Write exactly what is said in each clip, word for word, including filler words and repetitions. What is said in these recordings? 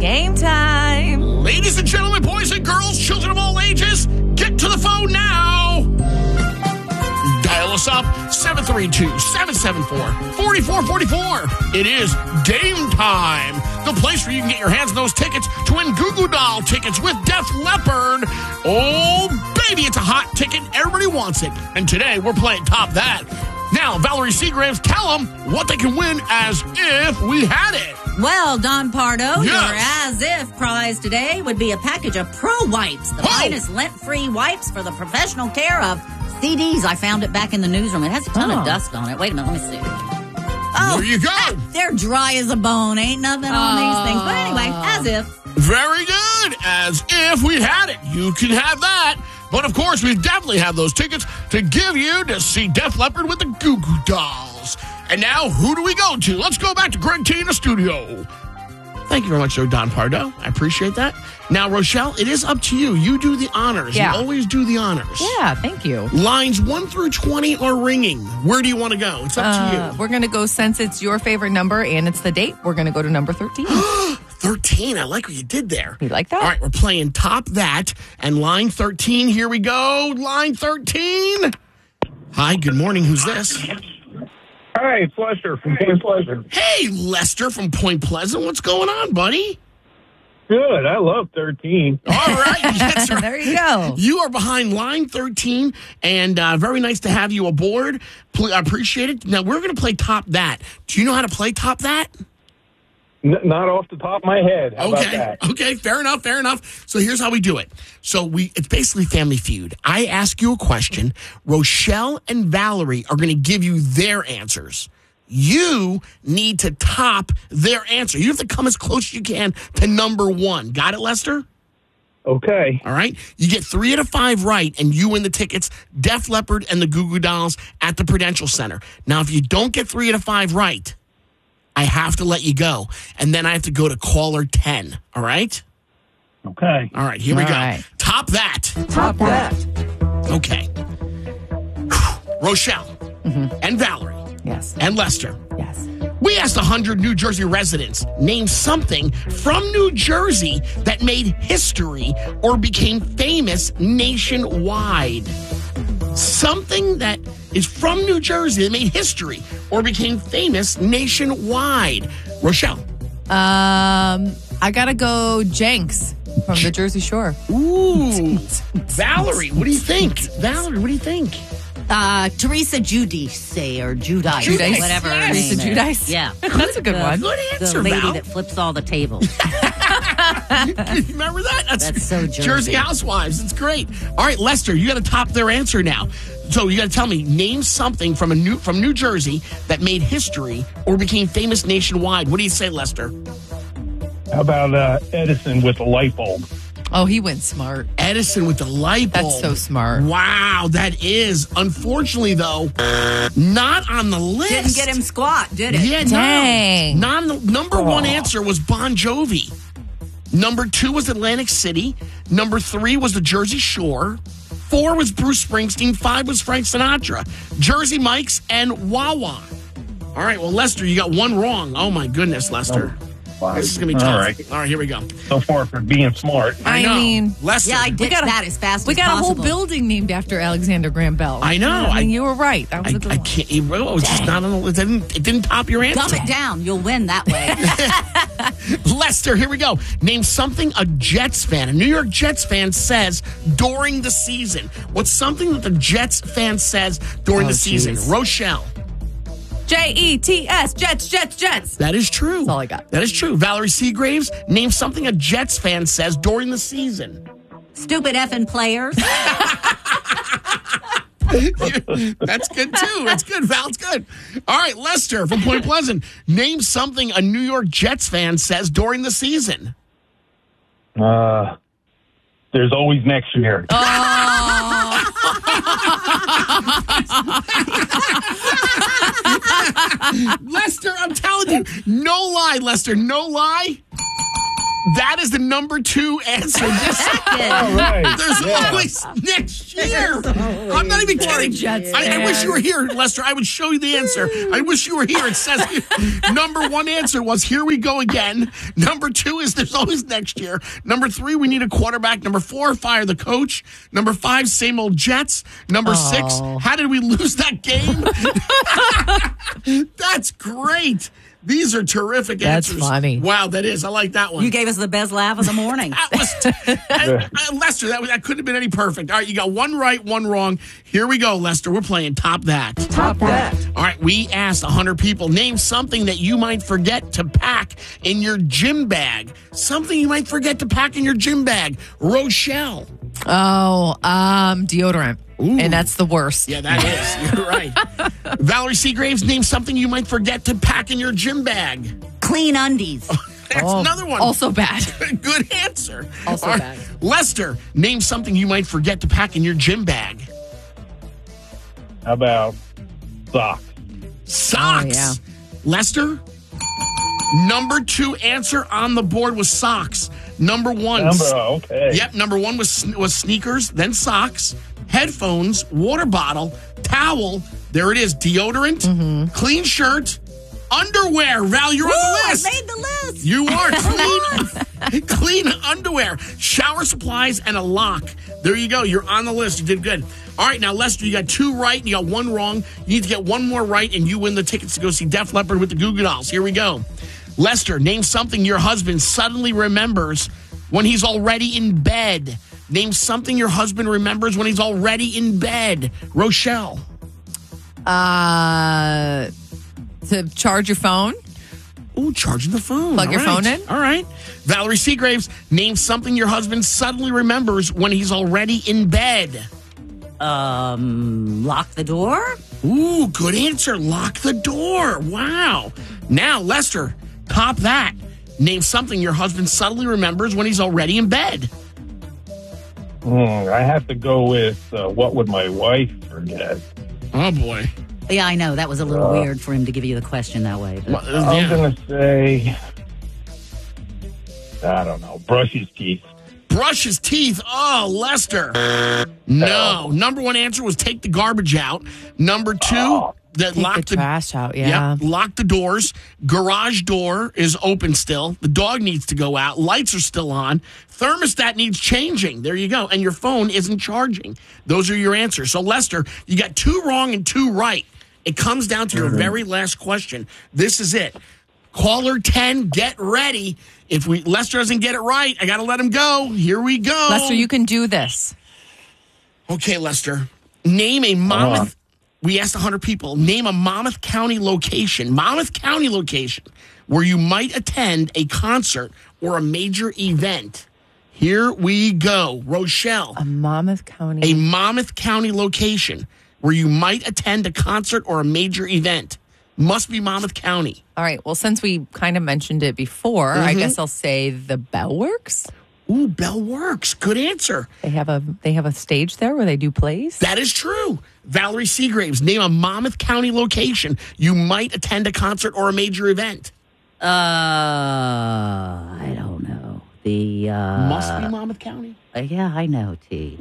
game time. Ladies and gentlemen, boys and girls, children of all ages, get to the phone now. Dial us up, seven three two, seven seven four, four four four four. It is game time. The place where you can get your hands on those tickets to win Goo Goo Doll tickets with Def Leppard. Oh, baby, it's a hot ticket. Everybody wants it. And today, we're playing Top That. Now, Valerie Seagraves, tell them what they can win as if we had it. Well, Don Pardo, Yes. your as-if prize today would be a package of Pro Wipes, the Oh. finest lint-free wipes for the professional care of C Ds. I found it back in the newsroom. It has a ton Oh. of dust on it. Wait a minute, let me see. Oh, There you go. they're dry as a bone. Ain't nothing on these things. But anyway, as if. Very good. As if we had it. You can have that. But, of course, we definitely have those tickets to give you to see Def Leppard with the Goo Goo Dolls. And now, who do we go to? Let's go back to Greg T in the studio. Thank you very much, Joe Don Pardo. I appreciate that. Now, Rochelle, it is up to you. You do the honors. Yeah. You always do the honors. Yeah, thank you. Lines one through twenty are ringing. Where do you want to go? It's up Uh, to you. we're going to go, since it's your favorite number and it's the date, we're going to go to number thirteen. thirteen. I like what you did there. You like that? All right, we're playing Top That. And line thirteen, here we go. Line thirteen. Hi, good morning. Who's this? Hi, it's Lester from Point Pleasant. Hey, Lester from Point Pleasant. What's going on, buddy? Good. I love thirteen. All right. Yes, sir. There you go. You are behind line thirteen, and uh, very nice to have you aboard. Pl- I appreciate it. Now, we're going to play Top That. Do you know how to play Top That? N- not off the top of my head. How about Okay. that? Okay. Fair enough. Fair enough. So here's how we do it. So we, it's basically Family Feud. I ask you a question. Rochelle and Valerie are going to give you their answers. You need to top their answer. You have to come as close as you can to number one. Got it, Lester? Okay. All right. You get three out of five right, and you win the tickets, Def Leppard and the Goo Goo Dolls at the Prudential Center. Now, if you don't get three out of five right, I have to let you go. And then I have to go to caller ten. All right? Okay. All right, here we All go. right. Top that. Top that. Okay. Rochelle and Valerie Yes. and Lester. Yes. We asked one hundred New Jersey residents, name something from New Jersey that made history or became famous nationwide. Something that is from New Jersey that made history or became famous nationwide. Rochelle. Um, I got to go Jenks from the Jersey Shore. Ooh. Valerie, what do you think? Valerie, what do you think? Uh, Teresa Giudice or Judice, Giudice, whatever her yes. name Teresa is. Giudice? Yeah. That's a good The- one. Good answer, The lady Val. that flips all the tables. Remember that? That's so Jersey. Jersey Housewives. It's great. All right, Lester, you got to top their answer now. So you got to tell me, name something from a new from New Jersey that made history or became famous nationwide. What do you say, Lester? How about uh, Edison with the light bulb? Oh, he went smart. Edison with the light bulb. That's so smart. Wow, that is. Unfortunately, though, not on the list. Didn't get him squat, did it? Yeah, Dang. no. Non, number one answer was Bon Jovi. Number two was Atlantic City. Number three was the Jersey Shore. Four was Bruce Springsteen. Five was Frank Sinatra. Jersey Mike's and Wawa. All right, well, Lester, you got one wrong. Oh, my goodness, Lester. Wow. This is going to be tough. All right. All right, here we go. So far for being smart. I know. mean, Lester. Yeah, I did got a- that as fast we as got a whole possible. building named after Alexander Graham Bell. I know. I mean, I- you were right. That was I, a good I one. can't. It was just not on the. It didn't, it didn't top your answer. Dumb it down. You'll win that way. Lester, here we go. Name something a Jets fan, a New York Jets fan says during the season. What's something that the Jets fan says during Oh, the season? geez. Rochelle. J E T S, Jets, Jets, Jets. That is true. That's all I got. That is true. Valerie Seagraves, name something a Jets fan says during the season. Stupid effing players. That's good, too. That's good, Val. It's good. All right, Lester from Point Pleasant. Name something a New York Jets fan says during the season. Uh, there's always next year. Lester, I'm telling you, no lie, Lester, no lie. That is the number two answer. This, All right. there's Yeah. always next year. I'm not even kidding. Jets I, I wish fan. you were here, Lester. I would show you the answer. I wish you were here. It says number one answer was here we go again. Number two is there's always next year. Number three, we need a quarterback. Number four, fire the coach. Number five, same old Jets. Number Oh. six, how did we lose that game? That's great. These are terrific That's answers. funny. Wow, that is. I like that one. You gave us the best laugh of the morning. That was I, I, Lester. That, was, that couldn't have been any perfect. All right, you got one right, one wrong. Here we go, Lester. We're playing Top That. Top that. All right, we asked one hundred people, name something that you might forget to pack in your gym bag. Something you might forget to pack in your gym bag. Rochelle. Oh, um, deodorant. Ooh. And that's the worst. Yeah, that is. You're right. Valerie Seagraves, name something you might forget to pack in your gym bag. Clean undies. That's Oh, another one. Also bad. Good answer. Also All right. bad. Lester, name something you might forget to pack in your gym bag. How about socks? Socks. Oh, yeah. Lester, number two answer on the board was socks. Number one. Number, okay. Yep, number one was was sneakers, then socks, headphones, water bottle, towel. There it is. Deodorant, Mm-hmm. clean shirt, underwear. Val, you're Woo, on the I list. made the list. You are clean, clean underwear, shower supplies, and a lock. There you go. You're on the list. You did good. All right, now, Lester, you got two right and you got one wrong. You need to get one more right and you win the tickets to go see Def Leppard with the Goo Goo Dolls. Here we go. Lester, name something your husband suddenly remembers when he's already in bed. Name something your husband remembers when he's already in bed. Rochelle. Uh, to charge your phone. Ooh, charging the phone. Plug All your right. phone in. All right. Valerie Seagraves, name something your husband suddenly remembers when he's already in bed. Um, lock the door. Ooh, good answer. Lock the door. Wow. Now, Lester, top that. Name something your husband suddenly remembers when he's already in bed. Hmm, I have to go with uh, what would my wife forget? Oh, boy. Yeah, I know that was a little Uh, weird for him to give you the question that way. but- Well, I'm yeah. going to say, I don't know, brush his teeth. Brush his teeth. Oh, Lester. No. Number one answer was take the garbage out. Number two, Oh. that Take lock the trash out. Yeah. Yep, lock the doors. Garage door is open still. The dog needs to go out. Lights are still on. Thermostat needs changing. There you go. And your phone isn't charging. Those are your answers. So, Lester, you got two wrong and two right. It comes down to your very last question. This is it. Caller ten, get ready. If we Lester doesn't get it right, I got to let him go. Here we go. Lester, you can do this. Okay, Lester. Name a Monmouth. We asked one hundred people. Name a Monmouth County location. Monmouth County location where you might attend a concert or a major event. Here we go. Rochelle. A Monmouth County. A Monmouth County location where you might attend a concert or a major event. Must be Monmouth County. All right. Well, since we kind of mentioned it before, I Mm-hmm. guess I'll say the Bell Works. Ooh, Bell Works. Good answer. They have a they have a stage there where they do plays. That is true. Valerie Seagraves, name a Monmouth County location you might attend a concert or a major event. Uh, I don't know. The uh, Must be Monmouth County. uh, yeah, I know. T.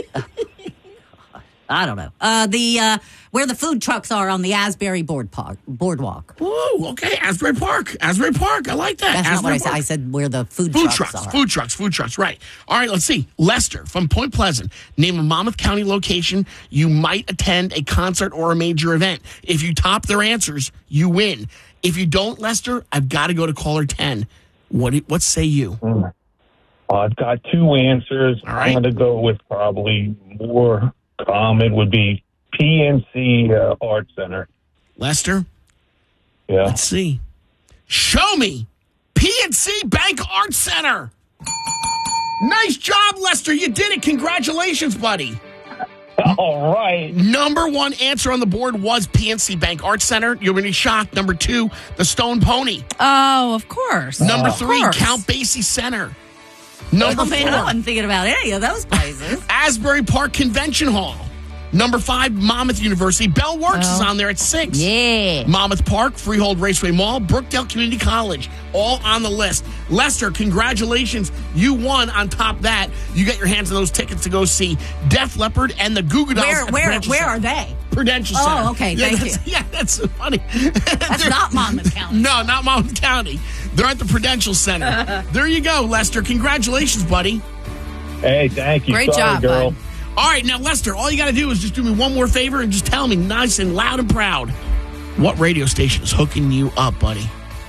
I don't know. Uh, the uh, where the food trucks are on the Asbury board park, boardwalk. Ooh, okay. Asbury Park. Asbury Park. I like that. That's not what Asbury I said. Park. I said where the food, Food trucks, trucks, are. food trucks, food trucks, right. All right, let's see. Lester from Point Pleasant. Name a Monmouth County location you might attend a concert or a major event. If you top their answers, you win. If you don't, Lester, I've got to go to caller ten. What do- what say you? Hmm. I've got two answers. All right. I'm going to go with probably more common would be P N C uh, Art Center. Lester, Yeah. let's see. Show me P N C Bank Art Center. Nice job, Lester. You did it. Congratulations, buddy. All right. Number one answer on the board was P N C Bank Art Center. You're going to be shocked. Number two, the Stone Pony. Oh, of course. Number Of three, course. Count Basie Center. Number Oh, man, I four, wasn't thinking about any of those places. Asbury Park Convention Hall. Number five, Monmouth University. Bell Works Oh. is on there at six. Yeah. Monmouth Park, Freehold Raceway Mall, Brookdale Community College, all on the list. Lester, congratulations. You won on top of that. You got your hands on those tickets to go see Def Leppard and the Goo Goo Dolls. Where at the where Prudential where Center. are they? Prudential Oh, Center. okay, Yeah, thank that's, you. Yeah, that's so funny. That's They're- not Monmouth County. No, not Monmouth County. They're at the Prudential Center. There you go, Lester. Congratulations, buddy. Hey, thank you. Great Sorry, job, girl. bud. All right, now, Lester, all you got to do is just do me one more favor and just tell me nice and loud and proud what radio station is hooking you up, buddy.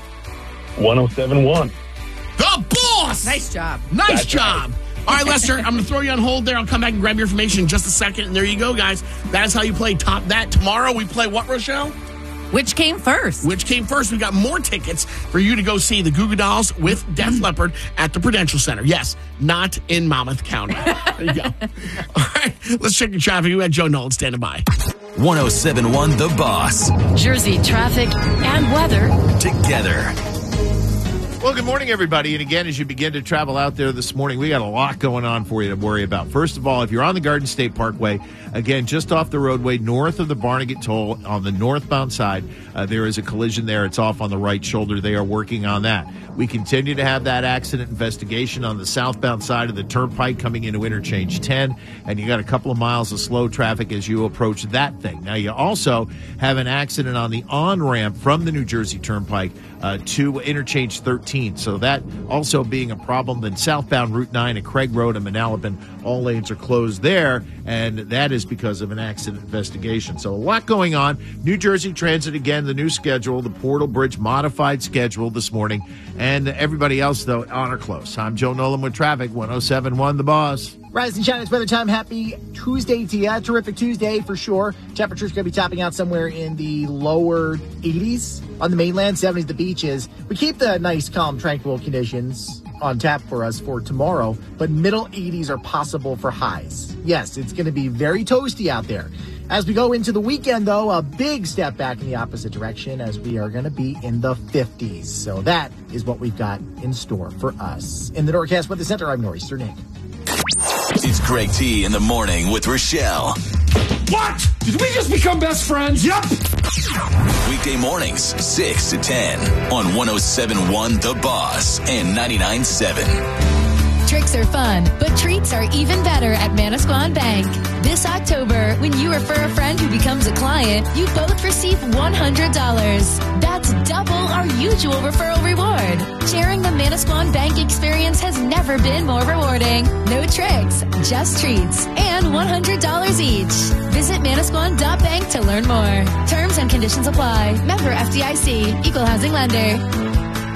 one oh seven point one. The Boss! Nice job. Nice That's job. All right, Lester, I'm going to throw you on hold there. I'll come back and grab your information in just a second. And there you go, guys. That is how you play Top That. Tomorrow we play what, Rochelle? Which came first? Which came first? We got more tickets for you to go see the Goo Goo Dolls with Def Leppard at the Prudential Center. Yes, not in Monmouth County. There you go. All right, let's check your traffic. We had Joe Nolan standing by. one oh seven point one The Boss. Jersey traffic and weather. Together. Well, good morning, everybody. And again, as you begin to travel out there this morning, we got a lot going on for you to worry about. First of all, if you're on the Garden State Parkway, again, just off the roadway north of the Barnegat Toll on the northbound side, uh, there is a collision there. It's off on the right shoulder. They are working on that. We continue to have that accident investigation on the southbound side of the Turnpike coming into Interchange ten, and you got a couple of miles of slow traffic as you approach that thing. Now, you also have an accident on the on-ramp from the New Jersey Turnpike uh, to Interchange thirteen, so that also being a problem. Then southbound Route nine at Craig Road and Manalapan, all lanes are closed there, and that is because of an accident investigation. So a lot going on. New Jersey Transit, again, the new schedule, the Portal Bridge modified schedule this morning, and everybody else, though, on or close. I'm Joe Nolan with traffic, one oh seven point one The Boss. Rise and shine, it's weather time. Happy Tuesday to you. Terrific Tuesday for sure. Temperature's going to be topping out somewhere in the lower eighties on the mainland, seventies the beaches. We keep the nice, calm, tranquil conditions on tap for us for tomorrow, but middle eighties are possible for highs. Yes, it's going to be very toasty out there. As we go into the weekend, though, a big step back in the opposite direction as we are going to be in the fifties. So that is what we've got in store for us. In the Norcast Weather Center, I'm Nor'easter Nick. It's Greg T in the morning with Rochelle. What? Did we just become best friends? Yep. Weekday mornings, six to ten on one oh seven point one The Boss and ninety-nine point seven. Tricks are fun, but treats are even better at Manasquan Bank. This October, when you refer a friend who becomes a client, you both receive one hundred dollars. That's double our usual referral reward. Sharing the Manasquan Bank experience has never been more rewarding. No tricks, just treats, and one hundred dollars each. Visit manasquan dot bank to learn more. Terms and conditions apply. Member F D I C. Equal Housing Lender.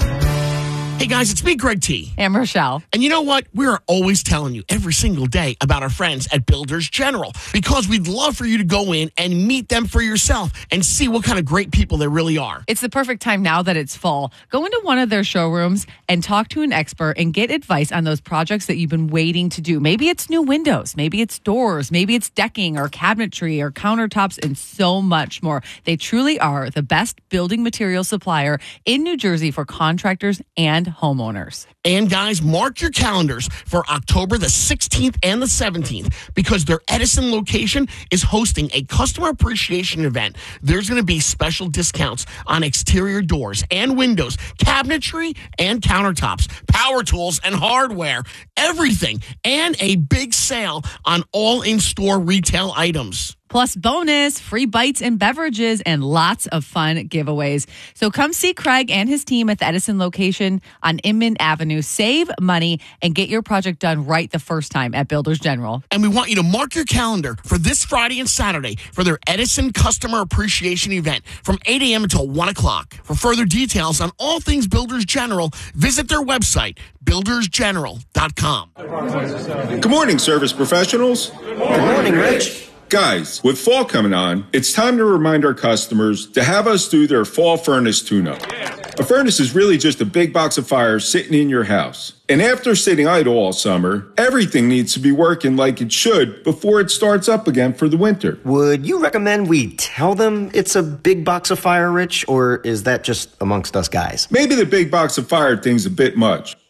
Hey, guys, it's me, Greg T. And Rochelle. And you know what? We're always telling you every single day about our friends at Builders General because we'd love for you to go in and meet them for yourself and see what kind of great people they really are. It's the perfect time now that it's fall. Go into one of their showrooms and talk to an expert and get advice on those projects that you've been waiting to do. Maybe it's new windows, maybe it's doors, maybe it's decking or cabinetry or countertops and so much more. They truly are the best building material supplier in New Jersey for contractors and homeowners. And guys, mark your calendars for October the sixteenth and the seventeenth because their Edison location is hosting a customer appreciation event. There's going to be special discounts on exterior doors and windows, cabinetry and countertops, power tools and hardware, everything, and a big sale on all in-store retail items. Plus bonus, free bites and beverages, and lots of fun giveaways. So come see Craig and his team at the Edison location on Inman Avenue. Save money and get your project done right the first time at Builders General. And we want you to mark your calendar for this Friday and Saturday for their Edison Customer Appreciation event from eight a.m. until one o'clock. For further details on all things Builders General, visit their website, builders general dot com. Good morning, service professionals. Good morning, Rich. Guys, with fall coming on, it's time to remind our customers to have us do their fall furnace tune-up. A furnace is really just a big box of fire sitting in your house. And after sitting idle all summer, everything needs to be working like it should before it starts up again for the winter. Would you recommend we tell them it's a big box of fire, Rich, or is that just amongst us guys? Maybe the big box of fire thing's a bit much.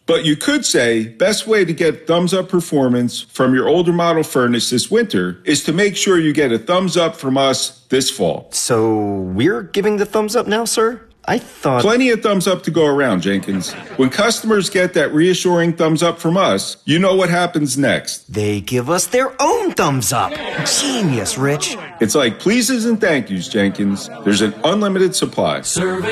But you could say, best way to get thumbs up performance from your older model furnace this winter is to make sure you get a thumbs up from us this fall. So we're giving the thumbs up now, sir? I thought... Plenty of thumbs up to go around, Jenkins. When customers get that reassuring thumbs up from us, you know what happens next. They give us their own thumbs up. Genius, Rich. It's like pleases and thank yous, Jenkins. There's an unlimited supply. Survey